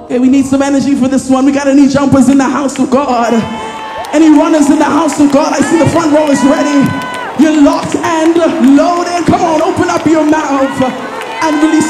Okay, we need some energy for this one. We got any jumpers in the house of God? Any runners in the house of God? I see the front row is ready. You're locked and loaded. Come on, open up your mouth and release